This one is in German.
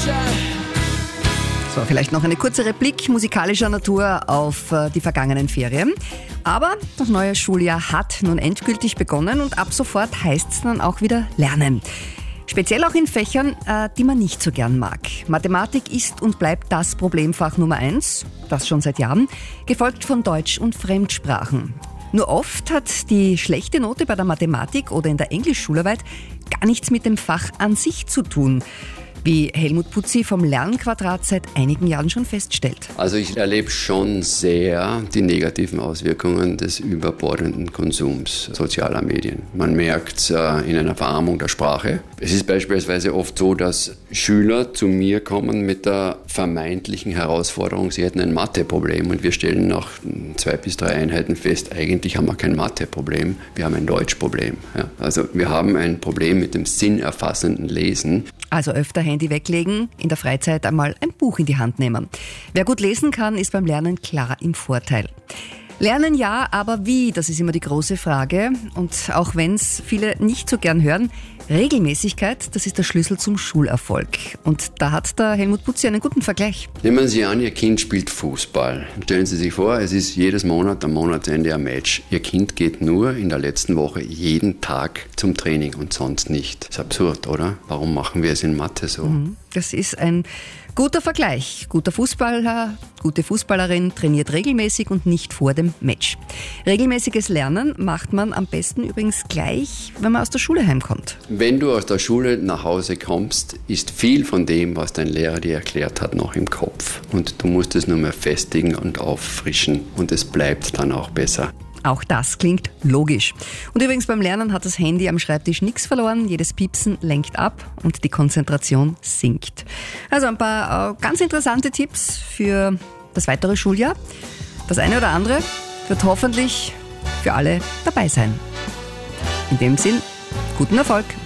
So, vielleicht noch eine kurze Replik musikalischer Natur auf die vergangenen Ferien. Aber das neue Schuljahr hat nun endgültig begonnen und ab sofort heißt es dann auch wieder lernen. Speziell auch in Fächern, die man nicht so gern mag. Mathematik ist und bleibt das Problemfach Nummer 1, das schon seit Jahren, gefolgt von Deutsch und Fremdsprachen. Nur oft hat die schlechte Note bei der Mathematik oder in der Englischschularbeit gar nichts mit dem Fach an sich zu tun, wie Helmut Putzi vom Lernquadrat seit einigen Jahren schon feststellt. Also ich erlebe schon sehr die negativen Auswirkungen des überbordenden Konsums sozialer Medien. Man merkt es in einer Verarmung der Sprache. Es ist beispielsweise oft so, dass Schüler zu mir kommen mit der vermeintlichen Herausforderung, sie hätten ein Matheproblem und wir stellen nach 2 bis 3 Einheiten fest, eigentlich haben wir kein Matheproblem, wir haben ein Deutschproblem. Ja, also wir haben ein Problem mit dem sinnerfassenden Lesen. Also öfter Handy weglegen, in der Freizeit einmal ein Buch in die Hand nehmen. Wer gut lesen kann, ist beim Lernen klar im Vorteil. Lernen ja, aber wie? Das ist immer die große Frage. Und auch wenn es viele nicht so gern hören, Regelmäßigkeit, das ist der Schlüssel zum Schulerfolg. Und da hat der Helmut Putzi einen guten Vergleich. Nehmen Sie an, Ihr Kind spielt Fußball. Stellen Sie sich vor, es ist jedes Monat am Monatsende ein Match. Ihr Kind geht nur in der letzten Woche jeden Tag zum Training und sonst nicht. Das ist absurd, oder? Warum machen wir es in Mathe so? Das ist ein guter Vergleich. Guter Fußballer, gute Fußballerin trainiert regelmäßig und nicht vor dem Match. Regelmäßiges Lernen macht man am besten übrigens gleich, wenn man aus der Schule heimkommt. Wenn du aus der Schule nach Hause kommst, ist viel von dem, was dein Lehrer dir erklärt hat, noch im Kopf. Und du musst es nur mehr festigen und auffrischen. Und es bleibt dann auch besser. Auch das klingt logisch. Und übrigens beim Lernen hat das Handy am Schreibtisch nichts verloren. Jedes Piepsen lenkt ab und die Konzentration sinkt. Also ein paar ganz interessante Tipps für das weitere Schuljahr. Das eine oder andere wird hoffentlich für alle dabei sein. In dem Sinn, guten Erfolg!